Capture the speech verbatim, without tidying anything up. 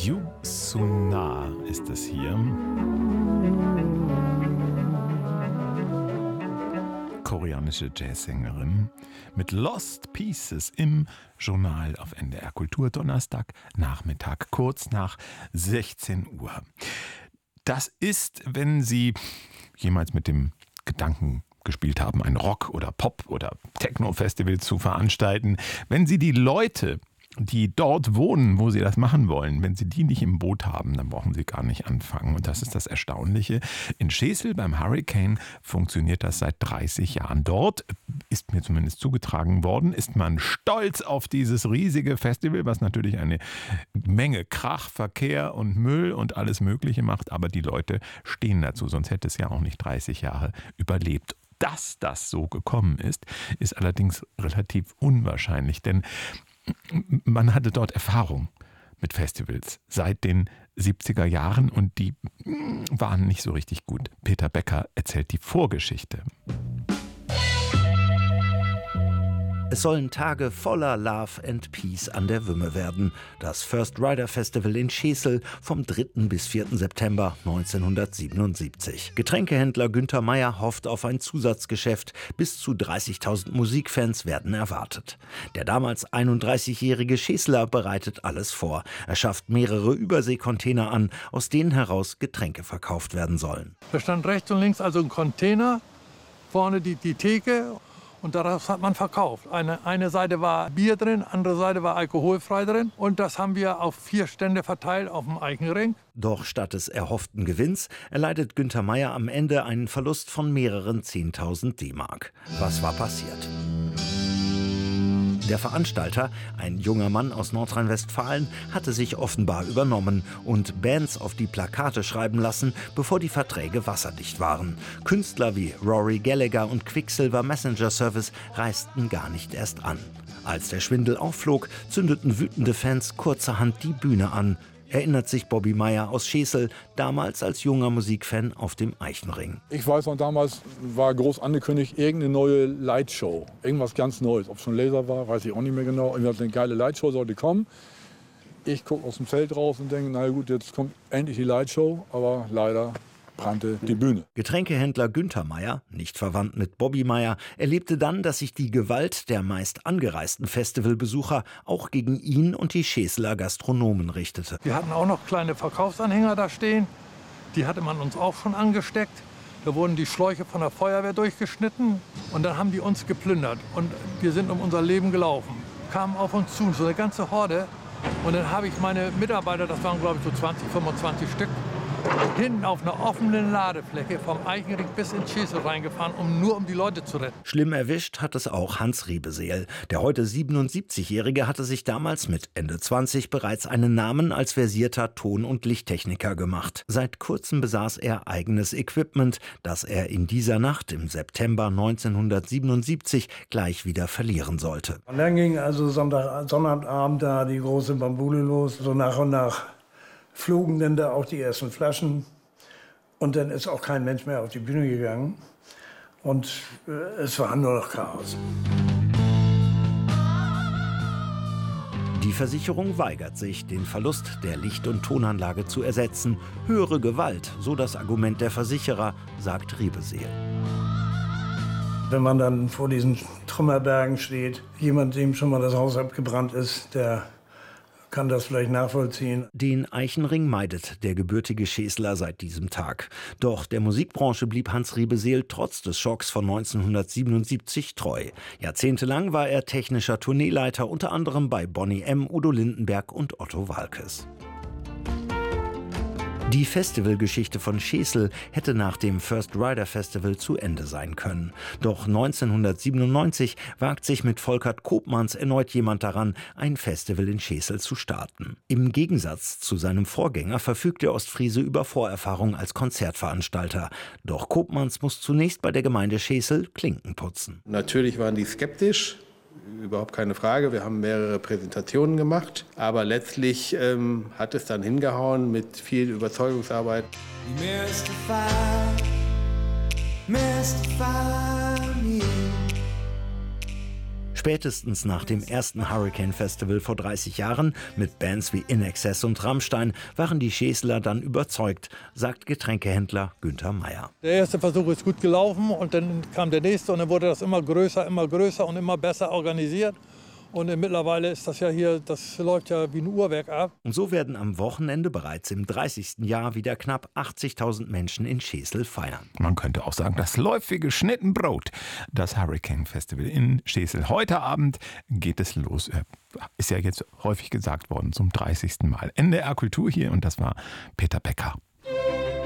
Yu Suna ist es hier. Koreanische Jazzsängerin mit Lost Pieces im Journal auf N D R Kultur, Donnerstag Nachmittag, kurz nach sechzehn Uhr. Das ist, wenn Sie jemals mit dem Gedanken gespielt haben, ein Rock- oder Pop- oder Techno-Festival zu veranstalten, wenn Sie die Leute, die dort wohnen, wo sie das machen wollen, wenn sie die nicht im Boot haben, dann brauchen sie gar nicht anfangen. Und das ist das Erstaunliche. In Schesel beim Hurricane funktioniert das seit dreißig Jahren. Dort, ist mir zumindest zugetragen worden, ist man stolz auf dieses riesige Festival, was natürlich eine Menge Krach, Verkehr und Müll und alles Mögliche macht. Aber die Leute stehen dazu, sonst hätte es ja auch nicht dreißig Jahre überlebt. Dass das so gekommen ist, ist allerdings relativ unwahrscheinlich, denn man hatte dort Erfahrung mit Festivals seit den siebziger Jahren und die waren nicht so richtig gut. Peter Becker erzählt die Vorgeschichte. Es sollen Tage voller Love and Peace an der Wümme werden. Das First Rider Festival in Schesel vom dritten bis vierten September neunzehnhundertsiebenundsiebzig. Getränkehändler Günther Meier hofft auf ein Zusatzgeschäft. Bis zu dreißigtausend Musikfans werden erwartet. Der damals einunddreißigjährige Scheseler bereitet alles vor. Er schafft mehrere Überseekontainer an, aus denen heraus Getränke verkauft werden sollen. Da stand rechts und links also ein Container, vorne die, die Theke. Und daraus hat man verkauft. Eine, eine Seite war Bier drin, andere Seite war alkoholfrei drin. Und das haben wir auf vier Stände verteilt auf dem Eichenring. Doch statt des erhofften Gewinns erleidet Günther Meier am Ende einen Verlust von mehreren zehntausend D-Mark. Was war passiert? Der Veranstalter, ein junger Mann aus Nordrhein-Westfalen, hatte sich offenbar übernommen und Bands auf die Plakate schreiben lassen, bevor die Verträge wasserdicht waren. Künstler wie Rory Gallagher und Quicksilver Messenger Service reisten gar nicht erst an. Als der Schwindel aufflog, zündeten wütende Fans kurzerhand die Bühne an. Erinnert sich Bobby Meier aus Schesel, damals als junger Musikfan auf dem Eichenring. Ich weiß noch, damals war groß angekündigt, irgendeine neue Lightshow. Irgendwas ganz Neues. Ob es schon Laser war, weiß ich auch nicht mehr genau. Eine geile Lightshow sollte kommen. Ich gucke aus dem Feld raus und denke, na gut, jetzt kommt endlich die Lightshow. Aber leider brannte die Bühne. Getränkehändler Günther Meier, nicht verwandt mit Bobby Meier, erlebte dann, dass sich die Gewalt der meist angereisten Festivalbesucher auch gegen ihn und die Scheseler Gastronomen richtete. Wir hatten auch noch kleine Verkaufsanhänger da stehen. Die hatte man uns auch schon angesteckt. Da wurden die Schläuche von der Feuerwehr durchgeschnitten und dann haben die uns geplündert. Und wir sind um unser Leben gelaufen. Kamen auf uns zu, so eine ganze Horde. Und dann habe ich meine Mitarbeiter, das waren glaube ich so zwanzig, fünfundzwanzig Stück, hinten auf einer offenen Ladefläche vom Eichenring bis in Schesel reingefahren, um nur um die Leute zu retten. Schlimm erwischt hat es auch Hans Riebeseel. Der heute siebenundsiebzigjährige hatte sich damals mit Ende zwanzig bereits einen Namen als versierter Ton- und Lichttechniker gemacht. Seit kurzem besaß er eigenes Equipment, das er in dieser Nacht im September neunzehnhundertsiebenundsiebzig gleich wieder verlieren sollte. Und dann ging also Sonntag, Sonnabend da die große Bambule los, so nach und nach flogen dann da auch die ersten Flaschen und dann ist auch kein Mensch mehr auf die Bühne gegangen und äh, es war nur noch Chaos. Die Versicherung weigert sich, den Verlust der Licht- und Tonanlage zu ersetzen. Höhere Gewalt, so das Argument der Versicherer, sagt Riebeseel. Wenn man dann vor diesen Trümmerbergen steht, jemand, dem schon mal das Haus abgebrannt ist, der kann das vielleicht nachvollziehen. Den Eichenring meidet der gebürtige Scheseler seit diesem Tag. Doch der Musikbranche blieb Hans Riebeseel trotz des Schocks von neunzehnhundertsiebenundsiebzig treu. Jahrzehntelang war er technischer Tourneeleiter, unter anderem bei Boney M., Udo Lindenberg und Otto Waalkes. Die Festivalgeschichte von Schesel hätte nach dem First Rider Festival zu Ende sein können. Doch neunzehnhundertsiebenundneunzig wagt sich mit Volkert Koopmans erneut jemand daran, ein Festival in Schesel zu starten. Im Gegensatz zu seinem Vorgänger verfügt der Ostfriese über Vorerfahrung als Konzertveranstalter. Doch Koopmans muss zunächst bei der Gemeinde Schesel Klinken putzen. Natürlich waren die skeptisch. Überhaupt keine Frage. Wir haben mehrere Präsentationen gemacht. Aber letztlich ähm, hat es dann hingehauen mit viel Überzeugungsarbeit. Mystify, mystify me. Spätestens nach dem ersten Hurricane Festival vor dreißig Jahren mit Bands wie In Excess und Rammstein waren die Scheseler dann überzeugt, sagt Getränkehändler Günther Meier. Der erste Versuch ist gut gelaufen und dann kam der nächste und dann wurde das immer größer, immer größer und immer besser organisiert. Und mittlerweile ist das ja hier, das läuft ja wie ein Uhrwerk ab. Und so werden am Wochenende bereits im dreißigsten Jahr wieder knapp achtzigtausend Menschen in Schesel feiern. Man könnte auch sagen, das läuft wie geschnitten Brot. Das Hurricane Festival in Schesel. Heute Abend geht es los. Ist ja jetzt häufig gesagt worden, zum dreißigsten Mal. N D R Kultur hier und das war Peter Becker.